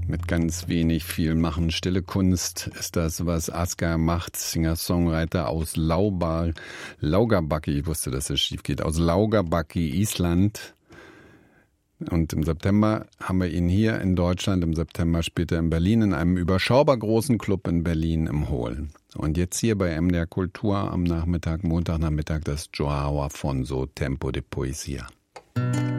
mit ganz wenig viel machen. Stille Kunst ist das, was Asker macht, Singer-Songwriter aus Laugarbakki, ich wusste, dass es schief geht, aus Laugarbakki, Island. Und im September haben wir ihn hier in Deutschland, im September später in Berlin, in einem überschaubar großen Club in Berlin im Hohl. Und jetzt hier bei MDR Kultur am Nachmittag, Montagnachmittag, das Joao Afonso Tempo de Poesia.